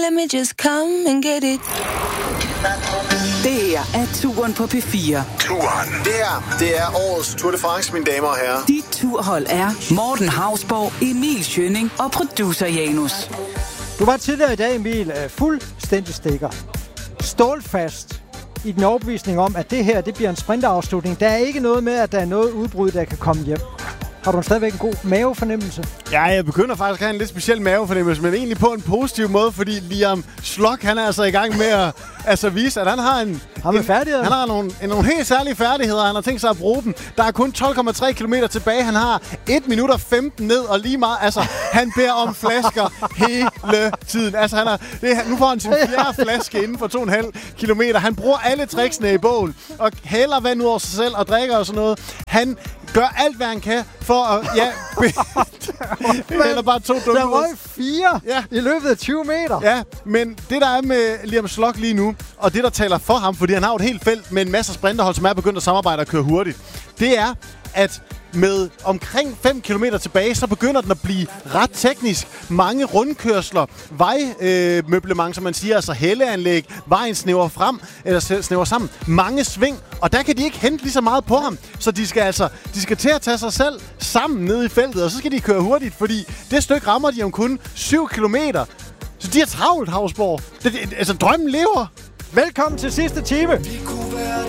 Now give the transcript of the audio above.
Let me just come and get it. Det her er Turen på P4. Turen. Det er årets Tour de France, mine damer og herrer. Dit turhold er Morten Hausborg, Emil Schønning og producer Janus. Du var tidligere i dag, Emil, fuldstændig stikker. Stålfast i den overbevisning om, at det her det bliver en sprinterafslutning. Der er ikke noget med, at der er noget udbrud, der kan komme hjem. Har du stadigvæk en god mavefornemmelse? Ja, jeg begynder faktisk at have en lidt speciel mavefornemmelse, men egentlig på en positiv måde, fordi Liam Slock, han er altså i gang med at vise, at han har han har nogle helt særlige færdigheder, han har tænkt sig at bruge dem. Der er kun 12,3 km tilbage, han har 1 minut og 15 ned, og lige meget, altså, han beder om flasker hele tiden. Altså, nu får han sin 4. flaske inden for 2,5 kilometer. Han bruger alle tricksene i bål, og hælder vand ud over sig selv, og drikker og sådan noget. Han gør alt, hvad han kan for at... Ja, eller bare 2 dumme. Der røg 4 i løbet af 20 meter. Ja, men det, der er med Liam Slock lige nu, og det, der taler for ham, fordi han har et helt felt med en masse sprinterhold, som er begyndt at samarbejde og køre hurtigt, det er, at med omkring 5 km tilbage, så begynder den at blive ret teknisk. Mange rundkørsler, vejmøblement, som man siger, altså hældeanlæg, vejen snæver sammen. Mange sving, og der kan de ikke hente lige så meget på ham. Så de skal til at tage sig selv sammen nede i feltet, og så skal de køre hurtigt, fordi det stykke rammer de om kun 7 km. Så de er travlt, Hausborg. Altså, drømmen lever. Velkommen til sidste time. Vi kunne være